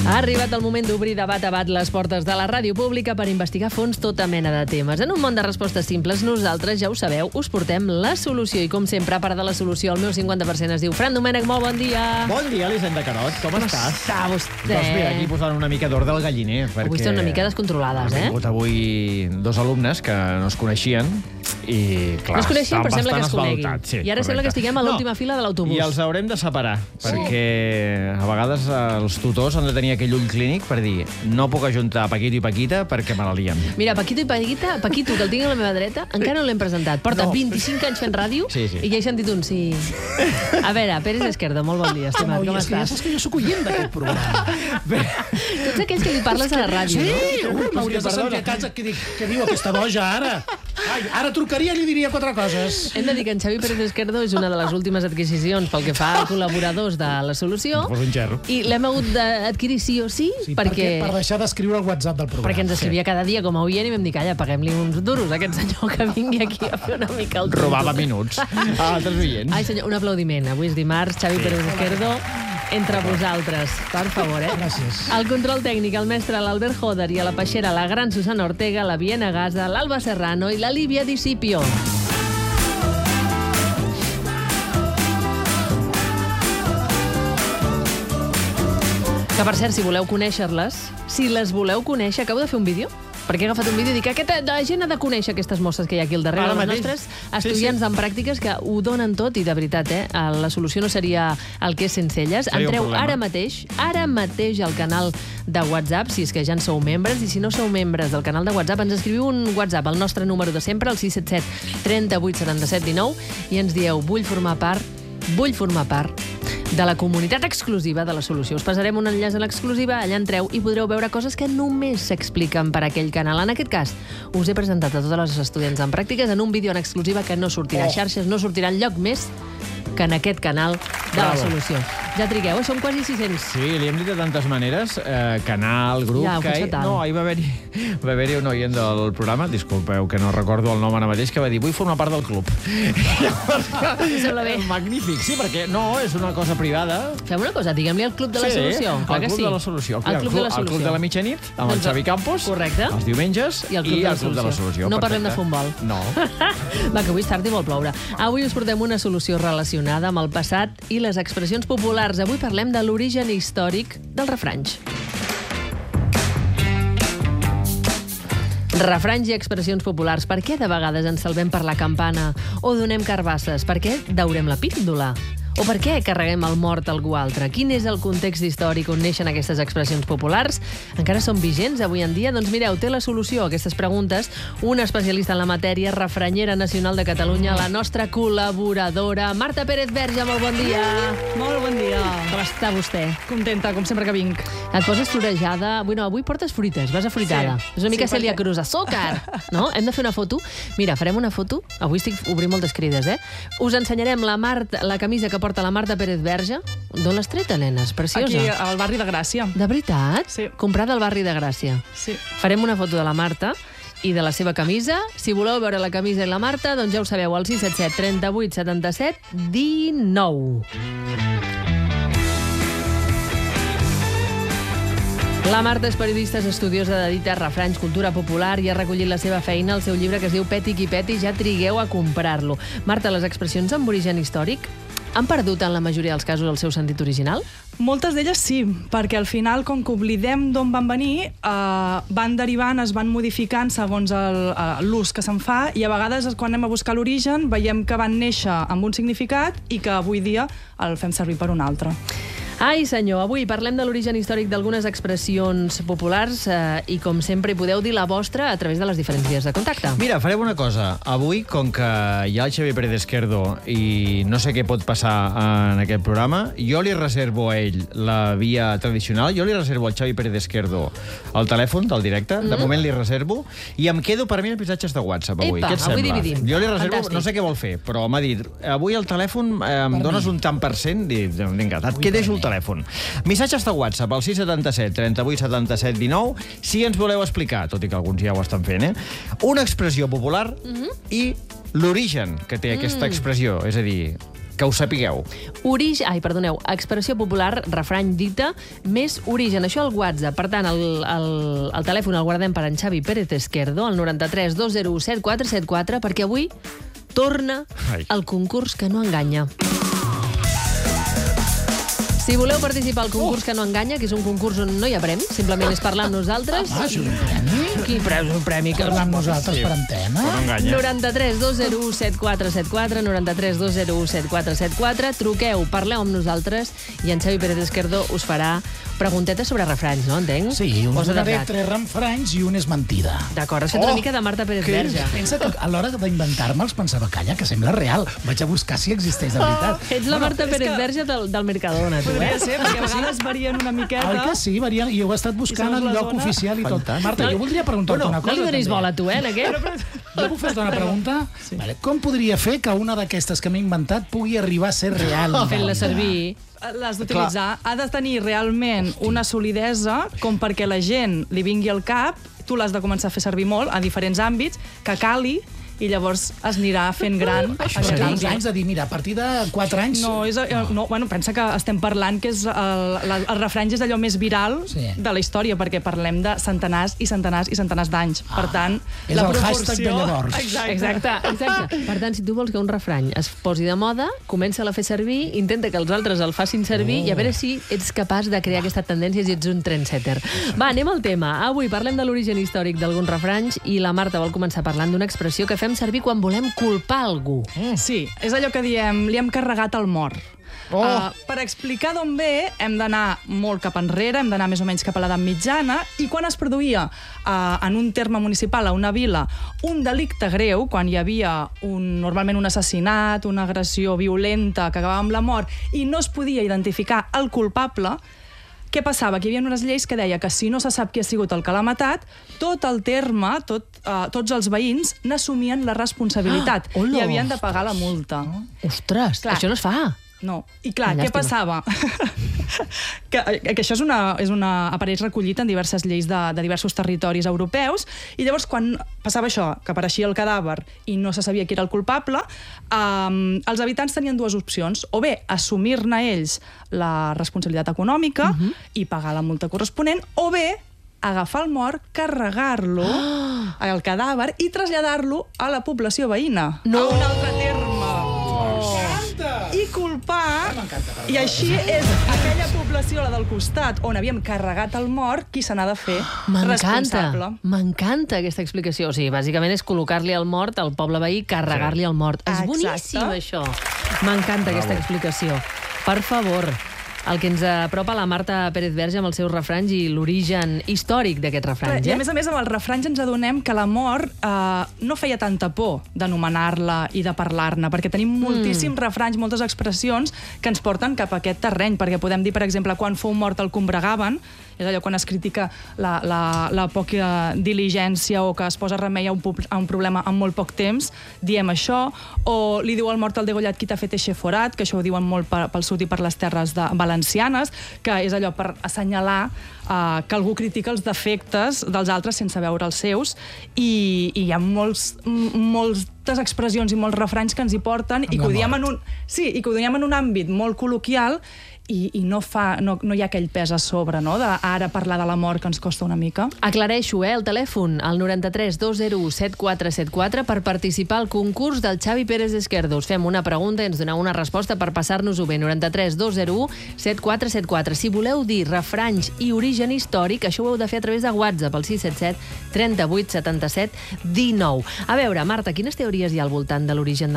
Ha arribat el moment d'obrir de bat a bat les portes de la ràdio pública per investigar a fons tota mena de temes. En un món de respostes simples, nosaltres, ja ho sabeu, us portem la solució. I com sempre, a part de la solució, el meu 50% es diu Fran Domènech, molt bon dia. Bon dia, Elisenda Carot, com estàs? Està vostè? Doncs mira, aquí posant una mica d'ordre al galliner. Avui estan una mica descontrolades, Han vingut avui dos alumnes que no es coneixien i, clar, no es coneixien, però sembla que es coneguin. Sí, I ara sembla que estiguem a l'última fila de l'autobús. I els haurem de separar, perquè a vegades els tutors han de tenir aquell ull clínic per dir no puc ajuntar Paquito i Paquita perquè me la lien. Mira, Paquito i Paquita, Paquito, que el tinc a la meva dreta, encara no l'hem presentat. Porta 25 anys fent ràdio sí. I ja he sentit un sí. A veure, Pérez Esquerdo, molt bon dia, estimat, com estàs? Ja saps que jo sóc oient d'aquest programa. Tu ets aquells que li parles a la ràdio, no? Sí, m'hauries de sentir a casa que diu aquesta boja ara. Ai, ara trucaria i li diria 4 coses. Hem de dir que en Xavi Pérez Esquerdo és una de les últimes adquisicions pel que fa a col·laboradors de la solució. Fos un gerro. I l'hem hagut d'adquirir sí o sí, perquè Per deixar d'escriure el WhatsApp del programa. perquè ens escrivia cada dia com a oient i vam dir, calla, paguem-li uns duros a aquest senyor que vingui aquí a fer una mica el tonto. Robava minuts a altres oients. Ai, senyor, un aplaudiment. Avui és dimarts, Xavi Pérez Esquerdo, entre vosaltres. Per favor, Gràcies. Al control tècnic, el mestre l'Albert Joder i a la peixera la gran Susana Ortega, la Viena Gaza, l'Alba Serrano i la Lívia Discipio. Que, per cert, si voleu conèixer-les, si les voleu conèixer, acabo de fer un vídeo, perquè he agafat un vídeo i dic que la gent ha de conèixer aquestes mosses que hi ha aquí al darrere, Ara les mateix. nostres estudiants en pràctiques que ho donen tot, i de veritat, la solució no seria el que és sense elles. Seria un Entreu problema. ara mateix al canal de WhatsApp, si és que ja en sou membres, i si no sou membres del canal de WhatsApp, ens escriviu un WhatsApp al nostre número de sempre, el 677 38 77 19, i ens dieu, vull formar part de la comunitat exclusiva de la solució. Us passarem un enllaç a l'exclusiva, allà entreu i podreu veure coses que només s'expliquen per aquell canal. En aquest cas, us he presentat a totes les estudiants en pràctiques en un vídeo en exclusiva que no sortirà a xarxes, no sortirà enlloc més que en aquest canal de la solució. Ja trigueu, som quasi 600. Sí, li hem dit de tantes maneres, canal, grup... Ja, ho que faig fatal. no, ahir va haver-hi un oient del programa, disculpeu que no recordo el nom ara mateix, que va dir, vull formar part del club. Em sembla bé. Magnífic, sí, perquè no, és una cosa privada. Fem una cosa, diguem-li el Club de la Solució. Clar el que Club sí. de la Solució. El Club de la El Club Solució. de la mitjanit, amb el Doncs, Xavi Campos, correcte. els diumenges, I el Club de la Solució. No parlem de futbol. No. Va, que avui és tard i vol ploure. Avui us portem una solució relacionada amb el passat i les expressions populars. Avui parlem de l'origen històric dels refranys. Refranys i expressions populars. Per què de vegades ens salvem per la campana o donem carbasses? Per què daurem la píndola? O per què carreguem el mort a algú altre? Quin és el context històric on neixen aquestes expressions populars? Encara són vigents avui en dia? Doncs mireu, té la solució a aquestes preguntes una especialista en la matèria, refranyera nacional de Catalunya, la nostra col·laboradora, Marta Pérez Verge. Molt bon dia. Molt bon dia. Com està vostè? Contenta, com sempre que vinc. Et poses florejada... Avui portes fruites, vas afruitada. Sí. És una mica Sí, Celia perquè- Cruz, azúcar! No? Hem de fer una foto? Mira, farem una foto. Avui estic obrint moltes crides, Us ensenyarem la camisa que porta la Marta Pérez Verge. D'on l'has treta, nenes? Preciosa. Aquí, al barri de Gràcia. De veritat? Sí. Comprada al barri de Gràcia. Sí. Farem una foto de la Marta i de la seva camisa. Si voleu veure la camisa i la Marta, doncs ja ho sabeu, al 677 38 77 19. La Marta és periodista, és estudiosa de dites, refranys, cultura popular i ha recollit la seva feina al seu llibre que es diu Peti qui peti, ja trigueu a comprar-lo. Marta, les expressions amb origen històric han perdut en la majoria dels casos el seu sentit original? Moltes d'elles sí, perquè al final, com que oblidem d'on van venir, van derivant, es van modificant segons l'ús que se'n fa, i a vegades, quan anem a buscar l'origen, veiem que van néixer amb un significat i que avui dia el fem servir per un altre. Ai, senyor, avui parlem de l'origen històric d'algunes expressions populars i, com sempre, hi podeu dir la vostra a través de les diferents vies de contacte. Mira, farem una cosa. Avui, com que hi ha el Xavi Pérez Esquerdo i no sé què pot passar en aquest programa, jo li reservo a ell la via tradicional, jo li reservo al Xavi Pérez Esquerdo el telèfon del directe, de moment li reservo, i em quedo per mi els missatges de WhatsApp avui. Epa, Què et avui sembla? dividim. Jo li reservo, Fantàstic. no sé què vol fer, però m'ha dit, avui el telèfon em dones un tant per cent, dic, vinga, et deixo el telèfon. Missatges de WhatsApp al 677 38 77 19, si ens voleu explicar, tot i que alguns ja ho estan fent, una expressió popular i l'origen que té aquesta expressió, és a dir, que ho sapigueu. Expressió popular, refrany dita, més origen. Això al WhatsApp. Per tant, el telèfon el guardem per en Xavi Pérez Esquerdo, al 93 201 7474, perquè avui torna el concurs que no enganya. Si voleu participar al concurs que no enganya, que és un concurs on no hi ha premi, simplement és parlar amb nosaltres. Això és un premi? Quin premi? Un premi que... Parlar amb nosaltres per antena? 93 201 7474, 93 201 7474, truqueu, parleu amb nosaltres i en Xavi Pérez Esquerdo us farà preguntetes sobre refranys, no? Entenc? Sí, us donaré 3 refranys i un és mentida. D'acord, has fet una mica de Marta Pérez Verge. Pensa que a l'hora d'inventar-me'ls pensava, calla, que sembla real. Vaig a buscar si existeix de veritat. Ets la Marta Pérez Verge del Mercadona, tu. Podria ser, perquè a vegades varien una miqueta. Oi que sí, varien, i ho he estat buscant al lloc oficial i tot. Fantàstic. Marta, jo voldria preguntar-te una cosa. No li donis bola a tu, en aquest? Jo puc fer-te una pregunta? Vale. Com podria fer que una d'aquestes que m'he inventat pugui arribar a ser real? Fent-la servir. L'has d'utilitzar. Ha de tenir realment una solidesa com perquè la gent li vingui al cap, tu l'has de començar a fer servir molt a diferents àmbits, que cali, i llavors es anirà fent gran. Això serà uns anys de dir, mira, a partir de 4 anys... No, pensa que estem parlant que és el refrany és allò més viral de la història, perquè parlem de centenars i centenars i centenars d'anys. Per tant, és el hashtag de llavors. Exacte. Per tant, si tu vols que un refrany es posi de moda, comença-la a fer servir, intenta que els altres el facin servir i a veure si ets capaç de crear aquesta tendència si ets un trendsetter. Va, anem al tema. Avui parlem de l'origen històric d'alguns refranys i la Marta vol començar parlant d'una expressió que fem servir quan volem culpar algú. Sí, és allò que diem, li hem carregat el mort. Per explicar d'on ve, hem d'anar molt cap enrere, hem d'anar més o menys cap a l'edat mitjana, i quan es produïa en un terme municipal, a una vila, un delicte greu, quan hi havia normalment un assassinat, una agressió violenta que acabava amb la mort, i no es podia identificar el culpable, què passava? Que hi havia unes lleis que deia que si no se sap qui ha sigut el que l'ha matat, tot el terme, tots els veïns n'assumien la responsabilitat i havien de pagar la multa. Ostres, això no es fa. No. I clar, què passava? que això apareix recollit en diverses lleis de diversos territoris europeus, i llavors quan passava això, que apareixia el cadàver i no se sabia qui era el culpable, els habitants tenien 2 opcions, o bé assumir-ne ells la responsabilitat econòmica i pagar la multa corresponent, o bé agafar el mort, carregar-lo al cadàver i traslladar-lo a la població veïna, a un altre terme. I culpar, i així és aquella població, la del costat, on havíem carregat el mort, qui se n'ha de fer responsable. M'encanta aquesta explicació. O sigui, bàsicament és col·locar-li al mort al poble veí, carregar-li el mort. És boníssim, això. M'encanta aquesta explicació. Per favor, el que ens apropa la Marta Pérez Verge amb els seus refranys i l'origen històric d'aquests refranys. I a més, amb els refranys ens adonem que la mort no feia tanta por d'anomenar-la i de parlar-ne, perquè tenim moltíssims refranys, moltes expressions que ens porten cap a aquest terreny, perquè podem dir, per exemple, quan fou mort el combregaven, és allò quan es critica la poca diligència o que es posa remei a un problema en molt poc temps, diem això, o li diu al mort al degollat qui t'ha fet eixe forat, que això ho diuen molt pel sud i per les terres valencianes, que és allò per assenyalar que algú critica els defectes dels altres sense veure els seus, i hi ha moltes expressions i molts refranys que ens hi porten i que ho diem en un àmbit molt col·loquial i no hi ha aquell pes a sobre, no? Ara parlar de la mort que ens costa una mica. Aclareixo, el telèfon, al 93 201 7474, per participar al concurs del Xavi Pérez Esquerdo. Us fem una pregunta i ens doneu una resposta per passar-nos-ho bé. 93 201 7474. Si voleu dir refranys i origen històric, això ho heu de fer a través de WhatsApp, al 677 38 77 19. A veure, Marta, quines teories hi ha al voltant de l'origen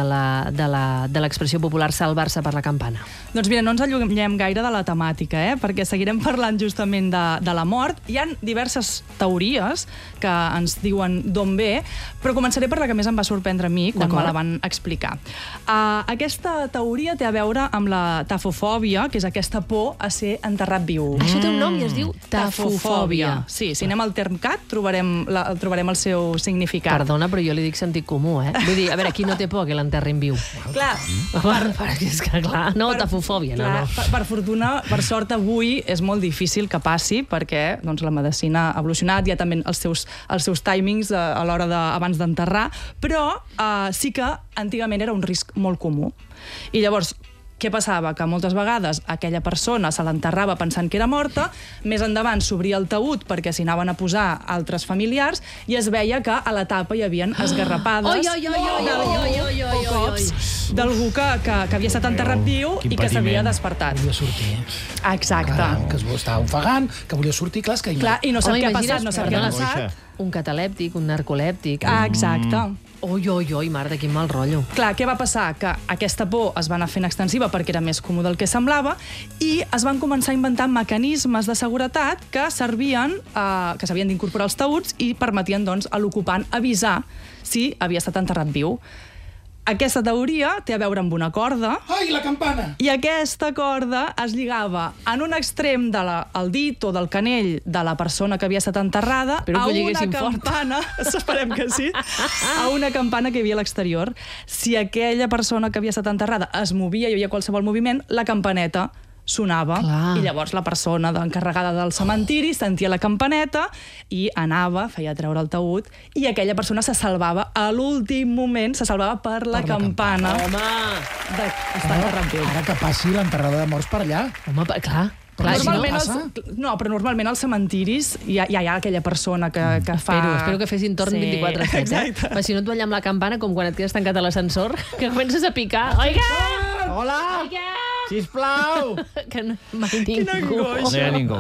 de l'expressió popular salvar-se per la campana? Doncs mira, no ens allunyem gaire de la temàtica, perquè seguirem parlant justament de la mort. Hi ha diverses teories que ens diuen d'on ve, però començaré per la que més em va sorprendre a mi quan me la van explicar. Aquesta teoria té a veure amb la tafofòbia, que és aquesta por a ser enterrat viu. Això té un nom i es diu tafofòbia. Sí, si anem al Termcat trobarem el seu significat. Perdona, però jo li dic sentit comú, Vull dir, a veure, qui no té por que l'enterrin viu? Clar. És que clar, no, tafofòbia, no. Per fortuna, per sort, avui és molt difícil que passi, perquè la medicina ha evolucionat, hi ha també els seus timings a l'hora abans d'enterrar, però sí que antigament era un risc molt comú. I llavors, Què passava? Que moltes vegades aquella persona se l'enterrava pensant que era morta, més endavant s'obria el taüt perquè s'hi anaven a posar altres familiars i es veia que a la tapa hi havia esgarrapades o cops d'algú que havia estat enterrat viu i que s'havia despertat. Volia sortir. Exacte. Clar, que es estava ofegant, que volia sortir, clar, és que... Clar, i no sap què ha passat, no sap què ha passat. Un catalèptic, un narcolèptic. Exacte. Oi, Marta, quin mal rotllo. Clar, què va passar? Que aquesta por es va anar fent extensiva perquè era més comú del que semblava i es van començar a inventar mecanismes de seguretat que servien, que s'havien d'incorporar als taüts i permetien, doncs, a l'ocupant avisar si havia estat enterrat viu. Aquesta teoria té a veure amb una corda. Ai, la campana! I aquesta corda es lligava en un extrem del dit o del canell de la persona que havia estat enterrada a una campana, esperem que sí, a una campana que hi havia a l'exterior. Si aquella persona que havia estat enterrada es movia, hi havia qualsevol moviment, la campaneta sonava. Clar. I llavors la persona encarregada del cementiri sentia la campaneta i anava, feia treure el taüt i aquella persona se salvava a l'últim moment, se salvava per la campana. Home! Ara que passi l'enterrada de morts per allà. Home, clar. Però normalment als cementiris hi ha aquella persona que fa... Espero que fessin torn 24/7. Exacte. Si no et ballar amb la campana, com quan et quedes tancat a l'ascensor, que comences a picar. Oiga! Hola! Oiga! Sisplau! Que no mai ningú. No hi ha ningú.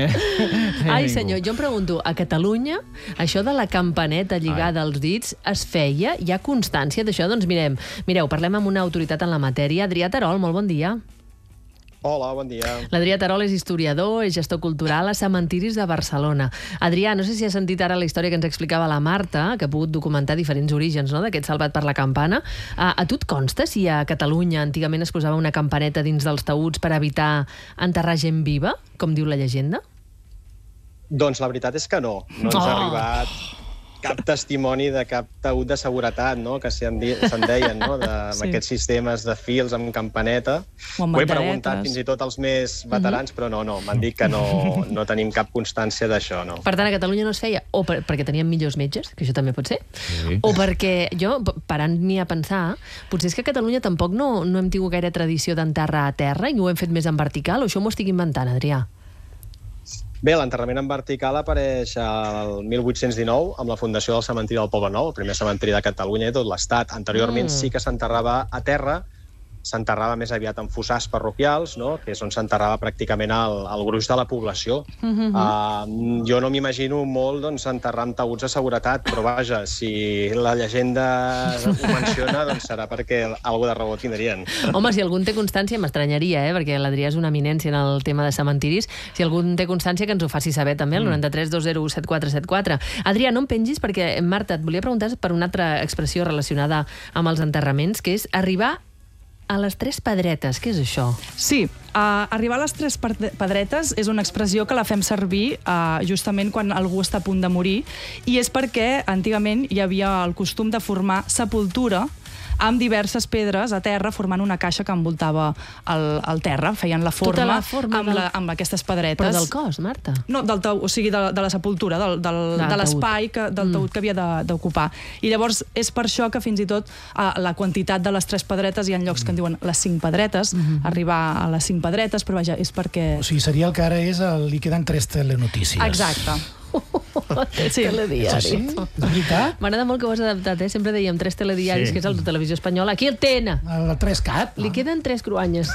Ai, senyor, jo em pregunto, a Catalunya, això de la campaneta lligada als dits es feia? Hi ha constància d'això? Doncs mireu, parlem amb una autoritat en la matèria. Adrià Terol, molt bon dia. Hola, bon dia. L'Adrià Terol és historiador, és gestor cultural a Cementiris de Barcelona. Adrià, no sé si has sentit ara la història que ens explicava la Marta, que ha pogut documentar diferents orígens, no?, d'aquest salvat per la campana. A tu et consta si a Catalunya antigament es posava una campaneta dins dels taüts per evitar enterrar gent viva, com diu la llegenda? Doncs la veritat és que no. No ens ha arribat cap testimoni de cap taüt de seguretat, no?, que se'n deien, no?, amb aquests sistemes de fils amb campaneta. Ho he preguntat fins i tot als més veterans, però no, m'han dit que no tenim cap constància d'això, no. Per tant, a Catalunya no es feia o perquè teníem millors metges, que això també pot ser, o perquè jo, parant-m'hi a pensar, potser és que a Catalunya tampoc no hem tingut gaire tradició d'enterrar a terra i ho hem fet més en vertical, o això m'ho estic inventant, Adrià? Bé, l'enterrament en vertical apareix al 1819 amb la fundació del cementiri del Poble Nou, el primer cementiri de Catalunya i tot l'Estat. Anteriorment sí que s'enterrava a terra, s'enterrava més aviat en fossars parroquials, no?, que és on s'enterrava pràcticament el gruix de la població. Jo no m'imagino molt, doncs, enterrar amb taüts de seguretat, però vaja, si la llegenda ho menciona, doncs serà perquè alguna de raó tindrien. Home, si algú en té constància, m'estranyaria, perquè l'Adrià és una eminència en el tema de cementiris, si algú en té constància que ens ho faci saber també, al 93 201 7474. Adrià, no em pengis, perquè, Marta, et volia preguntar per una altra expressió relacionada amb els enterraments, que és arribar a les tres pedretes. Què és això? Sí, arribar a les tres pedretes és una expressió que la fem servir justament quan algú està a punt de morir i és perquè antigament hi havia el costum de formar sepultura amb diverses pedres a terra formant una caixa que envoltava el terra. Feien la forma, tota la forma amb aquestes pedretes. Però del cos, Marta? No, o sigui, de la sepultura, de l'espai del taüt que havia d'ocupar. I llavors és per això que fins i tot la quantitat de les tres pedretes, hi ha llocs que en diuen les 5 pedretes, arribar a les 5 pedretes, però vaja, és perquè... O sigui, seria el que ara és li queden 3 telenotícies. Exacte. Sí, telediaris. Sí, de veritat? M'agrada molt que ho has adaptat, Sempre dèiem 3 telediaris, que és el de Televisió Espanyola. Aquí el TN. El 3CAT. Li queden 3 cruanyes.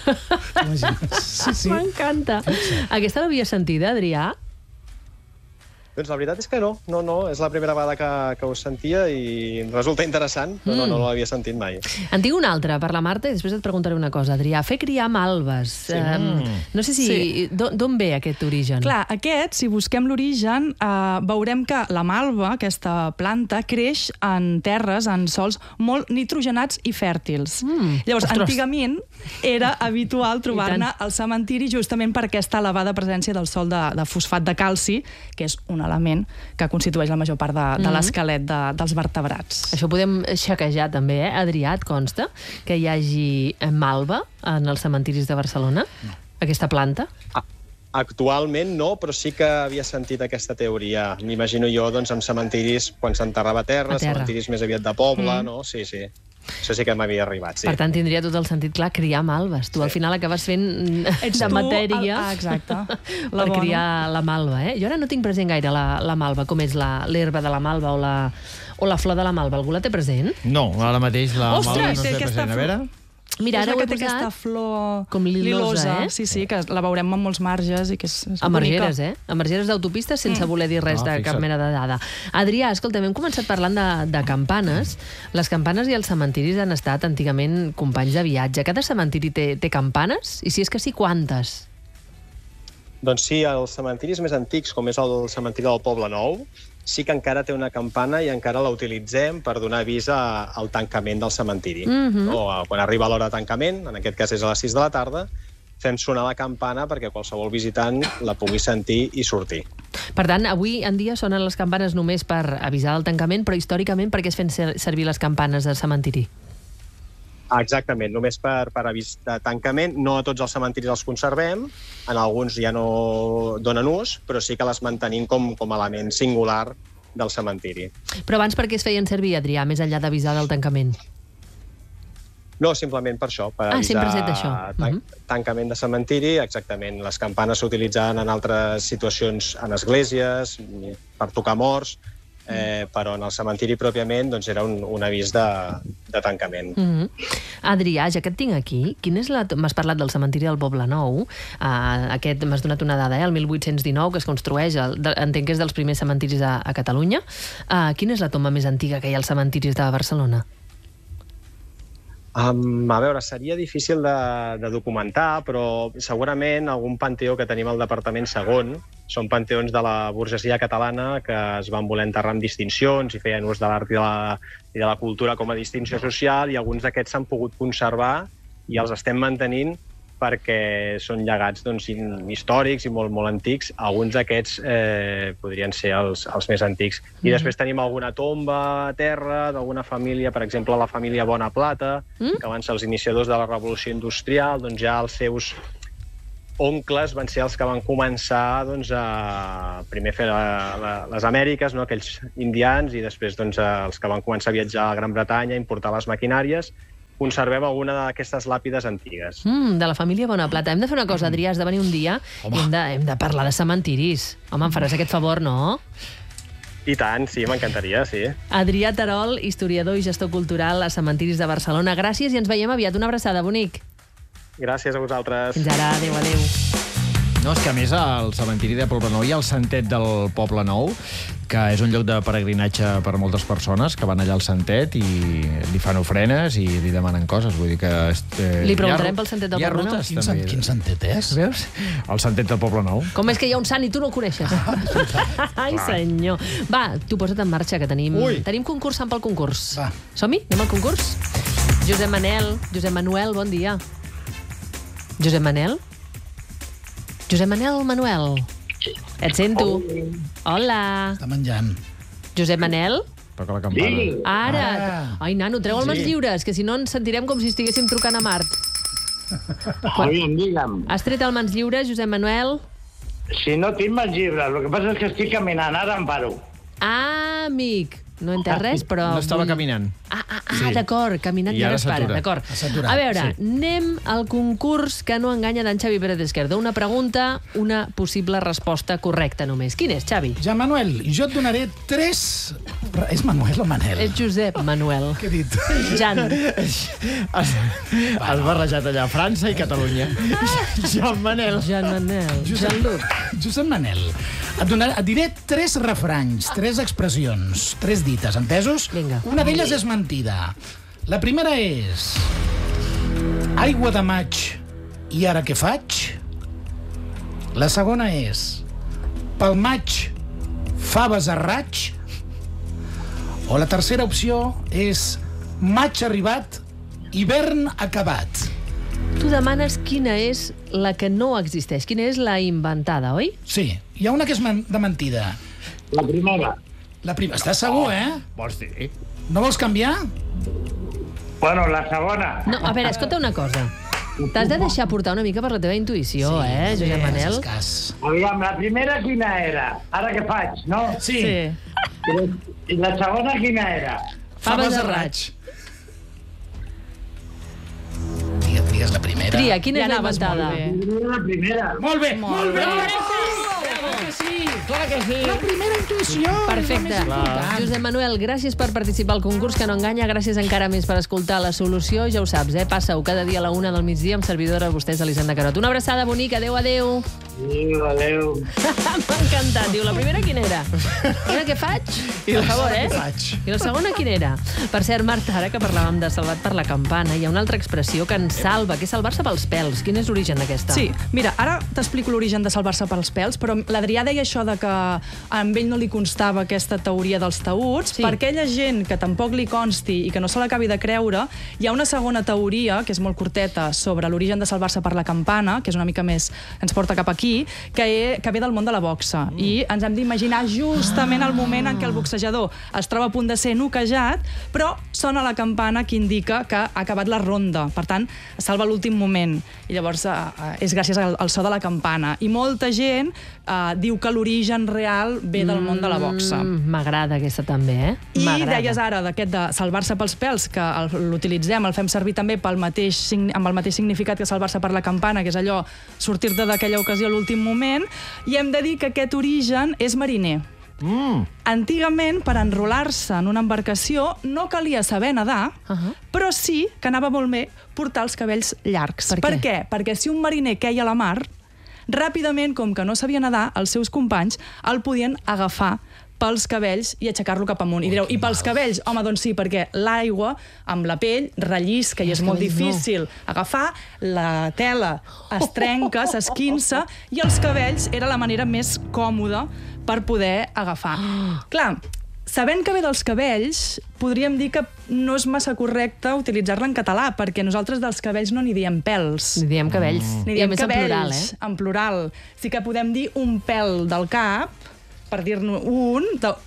Sí. M'encanta. Aquesta l'havies sentida, Adrià? Doncs la veritat és que no, és la primera vegada que ho sentia i resulta interessant, però no l'havia sentit mai. En tinc una altra per la Marta i després et preguntaré una cosa, Adrià. Fer criar malves. No sé si... D'on ve aquest origen? Clar, si busquem l'origen, veurem que la malva, aquesta planta, creix en terres, en sols molt nitrogenats i fèrtils. Llavors, antigament era habitual trobar-ne al cementiri justament per aquesta elevada presència del sòl de fosfat de calci, que és un element que constitueix la major part de l'esquelet dels vertebrats. Això ho podem xequejar també, Adrià, et consta que hi hagi malva en els cementiris de Barcelona? Aquesta planta? Actualment no, però sí que havia sentit aquesta teoria. M'imagino jo, doncs, amb cementiris, quan s'enterrava a terra, cementiris més aviat de poble, no? Sí. Això sí que m'havia arribat, sí. Per tant, tindria tot el sentit clar criar malves. Tu al final acabes fent de matèria exacte. per criar la malva. Jo ara no tinc present gaire la malva, com és l'herba de la malva o la flor de la malva. Algú la té present? No, ara mateix la Ostres, malva no té sé aquesta present. A veure... Mira, ara ho he té aquesta posat flor com lilosa, Sí, que la veurem en molts marges i que és a margeres, a margeres d'autopistes, sense voler dir res de cap fixa't. mena de dada. Adrià, escolta, hem començat parlant de campanes. Les campanes i els cementiris han estat antigament companys de viatge. Cada cementiri té campanes? I si és que sí, quantes? Doncs sí, els cementiris més antics, com és el cementiri del Poble Nou, sí que encara té una campana i encara la utilitzem per donar avís al tancament del cementiri. Quan arriba l'hora de tancament, en aquest cas és a les 6 de la tarda, fem sonar la campana perquè qualsevol visitant la pugui sentir i sortir. Per tant, avui en dia sonen les campanes només per avisar del tancament, però històricament per què es fan servir les campanes del cementiri? Exactament, només per avís de tancament. No a tots els cementiris els conservem, en alguns ja no donen ús, però sí que les mantenim com a element singular del cementiri. Però abans per què es feien servir, Adrià, més enllà d'avisar del tancament? No, simplement per això, per sempre has dit avisar això. Tancament de cementiri, exactament. Les campanes s'utilitzaven en altres situacions, en esglésies, per tocar morts, però en el cementiri pròpiament doncs, era un avís de tancament. Adrià, ja que et tinc aquí, m'has parlat del cementiri del Poble Nou, aquest m'has donat una dada, el 1819, que es construeix, entenc que és dels primers cementiris a Catalunya. Quina és la tomba més antiga que hi ha als cementiris de Barcelona? A veure, seria difícil de documentar, però segurament algun panteó que tenim al Departament Segon són panteons de la burgesia catalana que es van voler enterrar amb distincions i feien ús de l'art i de la cultura com a distinció social, i alguns d'aquests s'han pogut conservar i els estem mantenint perquè són llegats històrics i molt, molt antics. Alguns d'aquests podrien ser els més antics. I després tenim alguna tomba a terra d'alguna família, per exemple, la família Bonaplata, que van ser els iniciadors de la Revolució Industrial, doncs ja els seus oncles van ser els que van començar a primer fer les Amèriques, aquells indians, i després els que van començar a viatjar a Gran Bretanya, importar les maquinàries. Conservem alguna d'aquestes làpides antigues. De la família Bonaplata. Hem de fer una cosa, Adrià, has de venir un dia i hem de parlar de cementiris. Home, em faràs aquest favor, no? I tant, sí, m'encantaria, sí. Adrià Terol, historiador i gestor cultural a Cementiris de Barcelona. Gràcies i ens veiem aviat. Una abraçada, bonic. Gràcies a vosaltres. Fins ara, adéu, adéu. No, és que a més al cementiri de Poble Nou hi ha el Santet del Poble Nou, que és un lloc de peregrinatge per a moltes persones que van allà al Santet i li fan ofrenes i li demanen coses. Vull dir que... Li preguntarem pel Santet del Poble Nou. Quin Santet és? Veus? El Santet del Poble Nou. Com és que hi ha un sant i tu no el coneixes? Ai, senyor. Va, tu posa't en marxa, que tenim concursant pel concurs. Va. Som-hi? Anem al concurs? Josep Manuel, bon dia. Josep Manel? Josep Manel Manuel. Et sento. Hola. Està menjant. Josep Manel? Toca la campana. Ara. Ai, nano, treu els mans lliures, que si no ens sentirem com si estiguéssim trucant a Mart. Digue'm. Has tret el mans lliures, Josep Manuel? Si no tinc mans lliures, el que passa és que estic caminant, ara em paro. Ah, amic. No he entès res, però... No estava caminant. D'acord, caminant i ara es para. D'acord. A veure, anem al concurs que no enganya d'en Xavi Pérez Esquerdo. Una pregunta, una possible resposta correcta només. Quin és, Xavi? Ja, Manuel, jo et donaré 3... És Manuel o Manel? És Josep Manuel. Què he dit? Jan. Has barrejat allà França i Catalunya. Jan Manel. Jean-Luc. Josep Manel. Et diré 3 refranys, 3 expressions, 3 dites, entesos? Vinga. Una d'elles és mentida. La primera és... Aigua de maig i ara què faig? La segona és... Pel maig, faves a raig? O la tercera opció és... Maig arribat, hivern acabat. Tu demanes quina és la que no existeix, quina és la inventada, oi? Sí, hi ha una que és de mentida. La primera. La primera. Estàs segur, Vols dir? No vols canviar? Bueno, la segona. No, a veure, escolta una cosa. T'has de deixar portar una mica per la teva intuïció, Josep Manel? Aviam, la primera quina era? Ara què faig, no? Sí. I la segona quina era? Faves a raig. digues la primera. Tria, quina Ja és la anaves inventada? molt bé. La primera. Molt bé, molt bé. Clar que sí. La primera intuïció. Perfecte. Josep Manuel, gràcies per participar al concurs Que no enganya. Gràcies encara més per escoltar La Solució. Ja ho saps, passa-ho cada dia a la 1 del migdia amb servidora de vostès, Elisenda Carot. Una abraçada bonica. Adéu, adéu. Adéu. M'ha encantat. Diu, la primera quina era? Era què faig? Per favor, Què faig? I la segona quina era? Per cert, Marta, ara que parlàvem de salvat per la campana, hi ha una altra expressió que ens salva, que és salvar-se pels pèls. Quin és l'origen d'aquesta? Sí, mira, ara t'explico l'origen de salvar-se pels pèls, però l'Adrià deia això de que a ell no li constava aquesta teoria dels taüts. Sí. Per aquella gent que tampoc li consti i que no se l'acabi de creure, hi ha una segona teoria, que és molt curteta, sobre l'origen de salvar-se per la campana, que és una mica més, ens porta cap aquí, que ve del món de la boxa. I ens hem d'imaginar justament el moment en què el boxejador es troba a punt de ser noquejat, però sona la campana que indica que ha acabat la ronda. Per tant, es salva l'últim moment. I llavors és gràcies al so de la campana. I molta gent diu que l'origen real ve del món de la boxa. M'agrada aquesta també, I M'agrada. deies ara d'aquest de salvar-se pels pèls, que l'utilitzem, el fem servir també amb el mateix significat que salvar-se per la campana, que és allò, sortir-te d'aquella ocasió a l'últim moment, i hem de dir que aquest origen és mariner. Antigament, per enrolar-se en una embarcació, no calia saber nedar, però sí que anava molt bé portar els cabells llargs. Per què? Perquè si un mariner queia a la mar, ràpidament, com que no sabia nedar, els seus companys el podien agafar pels cabells i aixecar-lo cap amunt. I direu, i pels cabells? Home, doncs sí, perquè l'aigua amb la pell rellisca i és molt difícil agafar, la tela es trenca, s'esquinça, i els cabells era la manera més còmoda per poder agafar. Clar, sabent que ve dels cabells, podríem dir que no és massa correcte utilitzar-la en català, perquè nosaltres dels cabells no n'hi diem pèls. N'hi diem cabells. N'hi I a diem més en cabells, plural, en plural. Sí que podem dir un pèl del cap, per dir-ne un,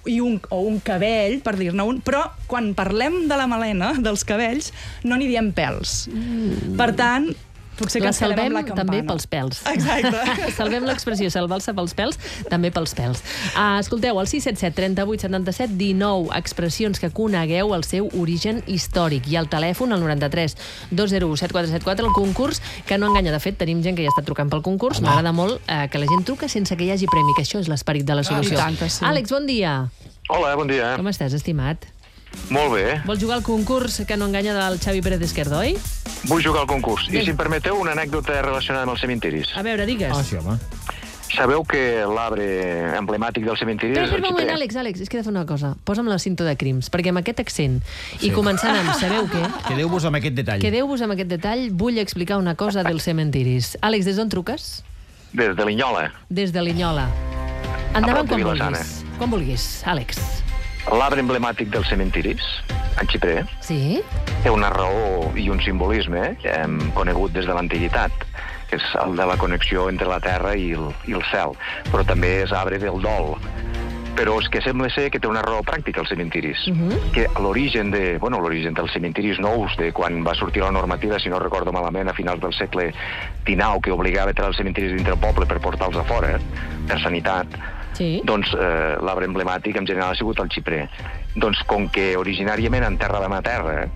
o un cabell, per dir-ne un, però quan parlem de la melena, dels cabells, no n'hi diem pèls. Per tant, potser que La ens quedem salvem amb la campana. també pels pèls. Exacte. Salvem l'expressió salvar-se pels pèls, també pels pèls. Escolteu, el 677 38 77 19 expressions que conegueu el seu origen històric. I al telèfon, el 93 201 7474, el concurs Que no enganya. De fet, tenim gent que ja està trucant pel concurs. M'agrada molt que la gent truca sense que hi hagi premi, que això és l'esperit de La Solució. i tant que sí. Àlex, bon dia. Hola, bon dia. Com estàs, estimat? Molt bé. Vols jugar al concurs Que no enganya del Xavi Pérez Esquerdo, oi? Vull jugar al concurs. I si em permeteu, una anècdota relacionada amb els cementiris. A veure, digues. Sí, home. Sabeu que l'arbre emblemàtic del cementiri és Espera el un moment, xiprer? Àlex, és que he de fer una cosa. Posa'm la cinta de crims, perquè amb aquest accent, i començant amb sabeu què, Quedeu-vos amb aquest detall. quedeu-vos amb aquest detall, vull explicar una cosa dels cementiris. Àlex, des d'on truques? Des de Linyola. Des de Linyola. Endavant prop de quan Vilassana. vulguis. Quan vulguis, Àlex. L'arbre emblemàtic dels cementiris, en xiprer, Sí? té una raó i un simbolisme conegut des de l'antiguitat, que és el de la connexió entre la terra i el cel, però també és arbre del dol. Però és que sembla ser que té una raó pràctica, els cementiris. Que l'origen dels cementiris nous, de quan va sortir la normativa, si no recordo malament, a finals del segle XIX, que obligava a treure els cementiris dintre el poble per portar-los a fora, per sanitat, Sí. doncs l'arbre emblemàtic en general ha sigut el xiprer. Doncs com que originàriament enterràvem a terra,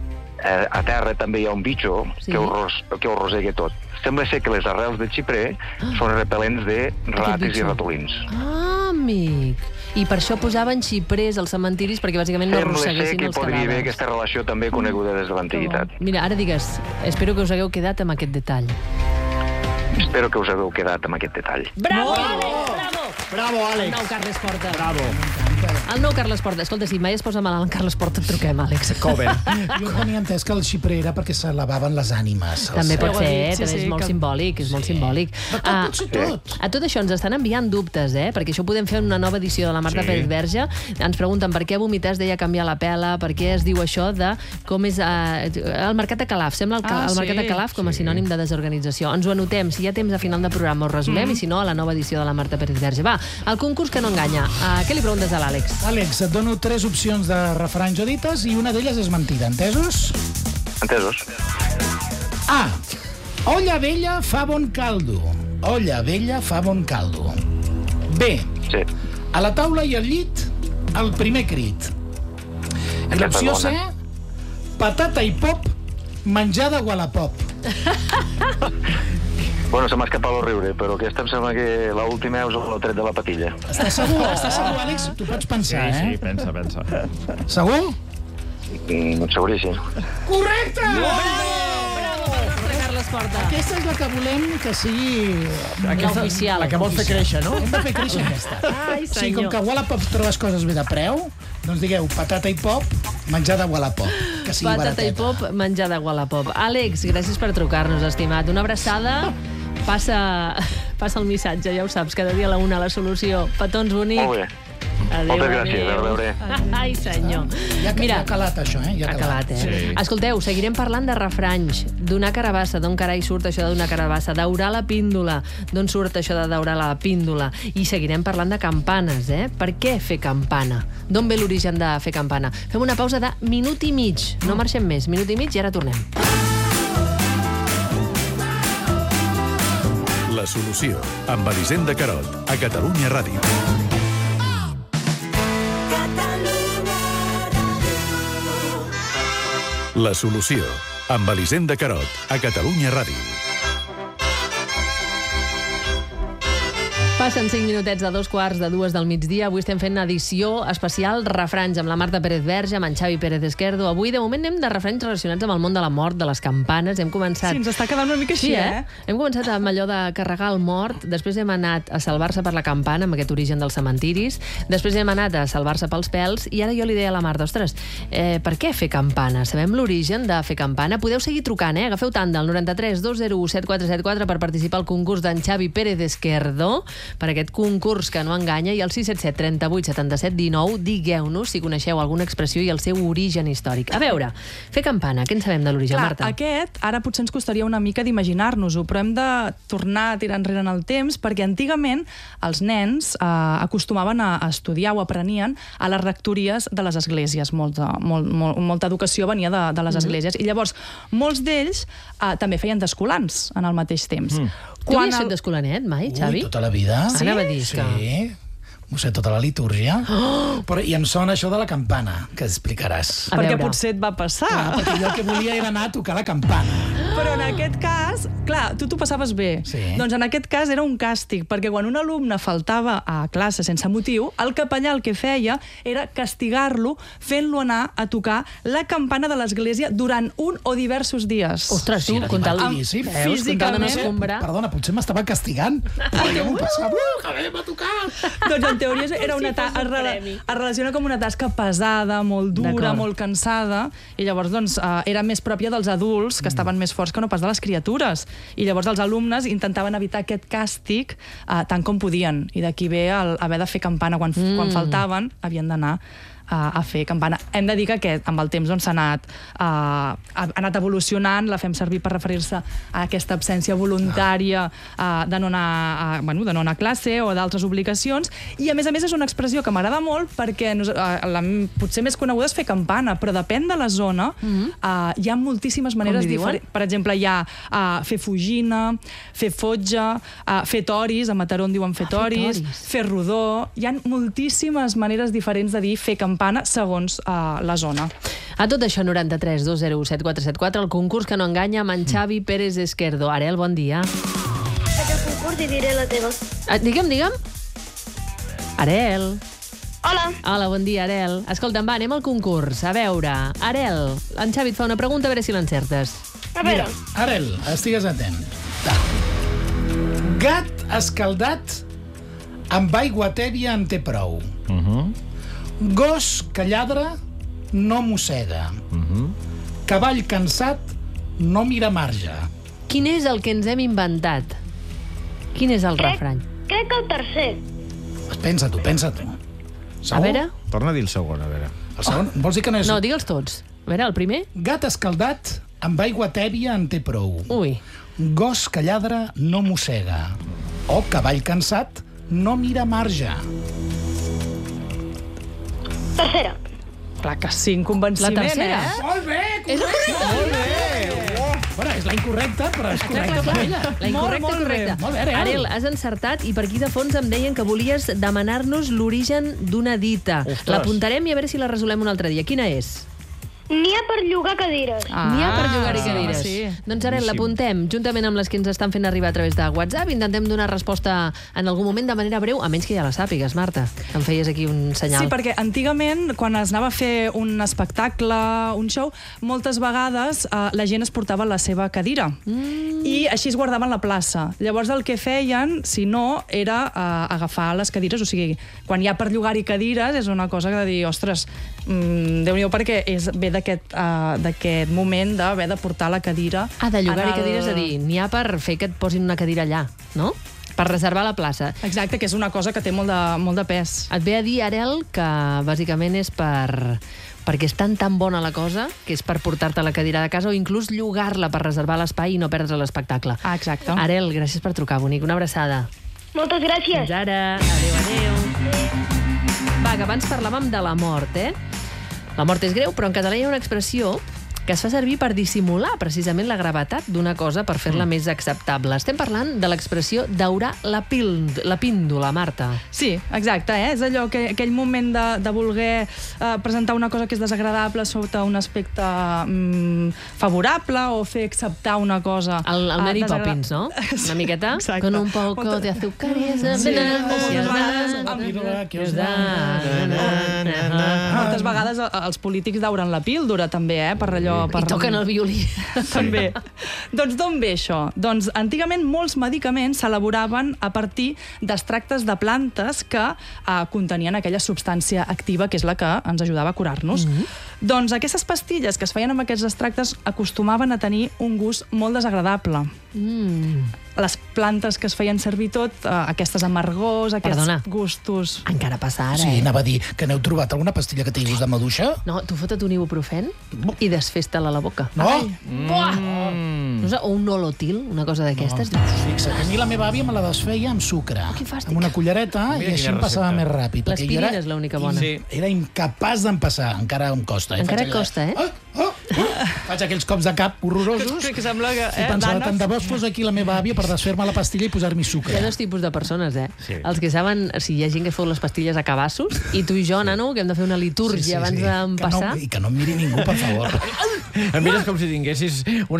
a terra també hi ha un bitxo Sí. que ho rosega tot. Sembla ser que les arrels del xiprer són repel·lents de rates i bitxo. ratolins. Ah, amic. I per això posaven xiprers als cementiris, perquè bàsicament no Sembla ser arrosseguessin que els podria haver cadàvers. aquesta relació també coneguda des de l'antiguitat. Mira, ara digues, espero que us hagueu quedat amb aquest detall. Espero que us hagueu quedat amb aquest detall. Bravo, Àlex, bravo! Bravo, El Àlex. nou Carles Porta. Bravo. El nou Carles Porta. Escolta, si mai es posa malalt en Carles Porta, et truquem, Àlex. Cover. Jo tenia entès que el xiprer era perquè s'elevaven les ànimes. També pot ho ha ser, dit, sí, també és sí, molt que- simbòlic, és molt simbòlic. Però pot ser tot. A tot això ens estan enviant dubtes, perquè això ho podem fer en una nova edició de la Marta Pérez Verge. Ens pregunten per què vomitar es deia canviar la pela, per què es diu això de com és el mercat de Calaf. Sembla el mercat de Calaf com a sinònim de desorganització. Ens ho anotem, si hi ha temps a final de programa ho resolem, i si no, a la nova edició de la Marta Pérez Verge. Va, el concurs Que no enganya. Què li preguntes a l'Àlex? Àlex, et dono 3 opcions de refranys o dites i una d'elles és mentida, entesos? Entesos? A. Olla vella fa bon caldo. Olla vella fa bon caldo. B. Sí. A la taula i al llit, el primer crit. I Aquesta l'opció és C. bona. Patata i pop, menjar de Wallapop. Bueno, se m'ha escapat el riure, però aquesta em sembla que l'última us l'ha tret de la patilla. Estàs segur, Àlex? Tu pots pensar, Sí, pensa. Segur? Seguríssim. Correcte! Carles Porta. Aquesta és la que volem que sigui... L'oficial. La que vol fer créixer, no? Hem de fer créixer aquesta. Ai, Sí, senyor. com que a Wallapop trobes coses bé de preu, doncs digueu patata i pop, menjar de Wallapop, que sigui Patata i barateta. pop, menjar de Wallapop. Àlex, gràcies per trucar-nos, estimat. Una abraçada. Passa el missatge, ja ho saps, cada dia a la una, la solució. Petons bonics. Molt bé. Adéu, Moltes gràcies, a reveure. Ai, senyor. Ja ha calat, això, eh? Ha calat, eh? Sí. Escolteu, seguirem parlant de refranys, donar carabassa, d'on carai surt això de donar carabassa, daurar la píndola, d'on surt això de daurar la píndola, i seguirem parlant de campanes, eh? Per què fer campana? D'on ve l'origen de fer campana? Fem una pausa de minut i mig, no marxem més, minut i mig i ara tornem. La solució, amb Elisenda Carot, a Catalunya Ràdio. La solució, amb Elisenda Carot, a Catalunya Ràdio. Passen 5 minutets de 2:15 del migdia. Avui estem fent edició especial refranys amb la Marta Pérez Verge, amb en Xavi Pérez Esquerdo. Avui, de moment, anem de refranys relacionats amb el món de la mort, de les campanes. Hem començat... Sí, ens està quedant una mica així, Sí, eh? Hem començat amb allò de carregar el mort, després hem anat a salvar-se per la campana, amb aquest origen dels cementiris, després hem anat a salvar-se pels pèls, i ara jo li deia a la Marta, ostres, per què fer campana? Sabem l'origen de fer campana? Podeu seguir trucant, eh? Agafeu tant del 93 201 7474 per participar al concurs d'en Xavi Pérez Esquerdo, per aquest concurs que no enganya, i el 677 38 77 19, digueu-nos si coneixeu alguna expressió i el seu origen històric. A veure, fer campana, què en sabem de l'origen, Clar, Marta? aquest, ara potser ens costaria una mica d'imaginar-nos-ho, però hem de tornar a tirar enrere en el temps, perquè antigament els nens acostumaven a estudiar o aprenien a les rectories de les esglésies. Molta educació venia de les esglésies. I llavors, molts d'ells també feien d'escolans en el mateix temps. Tu havies fet d'escolanet mai, Xavi? Ui, tota la vida. Sí? Anava a dir que... Sí. M'ho sé tota la litúrgia. Però, i em sona això de la campana, que explicaràs. A perquè veure. potser et va passar. Perquè jo el que volia era anar a tocar la campana. Però en aquest cas, clar, tu t'ho passaves bé. Sí. Doncs en aquest cas era un càstig, perquè quan un alumne faltava a classe sense motiu, el capellà el que feia era castigar-lo fent-lo anar a tocar la campana de l'església durant un o diversos dies. Ostres, tu, era comptant divertidíssim. veus, comptant una escombra... Perdona, potser m'estava castigant. Perquè m'ho passava, que anem a tocar. Doncs en teoria era Si fos un premi. es relaciona com una tasca pesada, molt dura, D'acord. molt cansada, i llavors doncs, era més pròpia dels adults, que estaven més forts que no pas de les criatures. I llavors els alumnes intentaven evitar aquest càstig tant com podien. I d'aquí ve el haver de fer campana. Quan faltaven, havien d'anar a fer campana. Hem de dir que amb el temps doncs, ha anat evolucionant, la fem servir per referir-se a aquesta absència voluntària de no anar a classe o d'altres obligacions, i a més és una expressió que m'agrada molt perquè la potser més coneguda és fer campana, però depèn de la zona, hi ha moltíssimes maneres diferents. Per exemple, hi ha fer fugina, fer fotja, fer toris, a Mataró en diuen fer toris, fer rodó. Hi ha moltíssimes maneres diferents de dir fer campana segons la zona. A tot això, 93 201 7474, el concurs que no enganya amb en Xavi Pérez Esquerdo. Arel, bon dia. Faig el concurs i diré la teva. Digue'm. Arel. Hola. Hola, bon dia, Arel. Escolta'm, va, anem al concurs. A veure, Arel, en Xavi et fa una pregunta, a veure si l'encertes. A veure. Arel, estigues atent. Gat escaldat amb aigua tèbia en té prou. Gos que lladra no mossega. Cavall cansat no mira marge. Quin és el que ens hem inventat? Quin és el refrany? Crec que el tercer. Pensa-t'ho. Segur? A veure... Torna a dir el segon, a veure. El segon? Vols dir que no és... No, digue'ls tots. A veure, el primer? Gat escaldat amb aigua tèbia en té prou. Ui. Gos que lladra no mossega. O cavall cansat no mira marge. Tercera. Clar que sí, en convenciment, La tercera. Molt bé, És Molt bé. Bueno, és la incorrecta, però és correcta per ella. La incorrecta, Molt bé. correcta. Molt bé, Arel. Arel, has encertat, i per aquí de fons em deien que volies demanar-nos l'origen d'una dita. Ostres. L'apuntarem i a veure si la resolem un altre dia. Quina és? N'hi ha per llogar cadires. N'hi ha per llogar-hi cadires. sí. Doncs ara l'apuntem, juntament amb les que ens estan fent arribar a través de WhatsApp. Intentem donar resposta en algun moment de manera breu, a menys que ja la sàpigues, Marta. Em feies aquí un senyal. Sí, perquè antigament, quan es anava a fer un espectacle, un show, moltes vegades la gent es portava la seva cadira. I així es guardaven la plaça. Llavors el que feien, si no, era agafar les cadires. O sigui, quan hi ha per llogar-hi cadires, és una cosa de dir, ostres, Déu-n'hi-do, perquè ve d'aquest moment d'haver de portar la cadira... De llogar-hi cadires, és a dir, n'hi ha per fer que et posin una cadira allà, no? Per reservar la plaça. Exacte, que és una cosa que té molt de pes. Et ve a dir, Arel, que bàsicament és perquè és tan bona la cosa que és per portar-te la cadira de casa o inclús llogar-la per reservar l'espai i no perdre l'espectacle. Exacte. Arel, gràcies per trucar, bonic. Una abraçada. Moltes gràcies. Fins ara. Adéu. Va, que abans parlàvem de la mort, La mort és greu, però en català hi ha una expressió que es fa servir per dissimular precisament la gravetat d'una cosa per fer-la més acceptable. Estem parlant de l'expressió daurar la píndola, Marta. Sí, exacte, és allò que aquell moment de voler presentar una cosa que és desagradable sota un aspecte favorable o fer acceptar una cosa... El Mary Poppins, no? Una miqueta? Exacte. Con un poco de azúcar y esa Moltes vegades els polítics dauren la píldora, també, per allò... I toquen el violí. També. Doncs d'on ve això? Doncs antigament molts medicaments s'elaboraven a partir d'extractes de plantes que contenien aquella substància activa que és la que ens ajudava a curar-nos. Doncs aquestes pastilles que es feien amb aquests extractes acostumaven a tenir un gust molt desagradable. Les plantes que es feien servir aquestes amargors, aquests gustos... Encara passa ara, Sí, anava a dir que n'heu trobat alguna pastilla que tingui gust de maduixa? No, tu fota't un ibuprofen i desfés-te-la a la boca. No? O un nolotil, una cosa d'aquestes. Fixa't, a mi la meva àvia me la desfeia amb sucre. Que fàstic. Amb una cullereta, i així em passava més ràpid. L'aspirina és l'única bona. Era incapaç d'empassar, encara em costa. Encara et costa, Faig aquells cops de cap horrorosos Que sembla que... i pensava, tant de bo fos aquí la meva àvia per desfer-me la pastilla i posar-m'hi sucre. Hi ha dos tipus de persones, Els que saben... Hi ha gent que fot les pastilles a cabassos i tu i jo, nano, que hem de fer una litúrgia abans d'empassar. I que no em miri ningú, per favor. Em mires com si tinguessis una